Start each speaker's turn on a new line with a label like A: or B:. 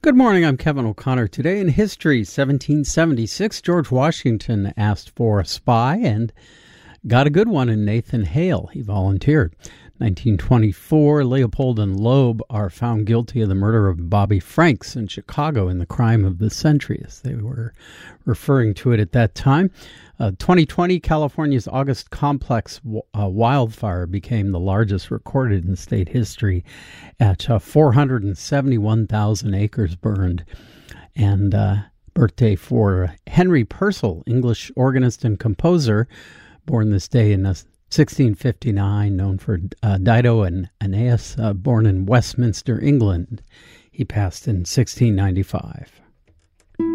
A: Good morning, I'm Kevin O'Connor. Today in history, 1776, George Washington asked for a spy and got a good one in Nathan Hale. He volunteered. 1924, Leopold and Loeb are found guilty of the murder of Bobby Franks in Chicago in the crime of the century, as they were referring to it at that time. 2020, California's August complex wildfire became the largest recorded in state history at 471,000 acres burned. And birthday for Henry Purcell, English organist and composer, born this day in 1659, known for Dido and Aeneas, born in Westminster, England. He passed in 1695.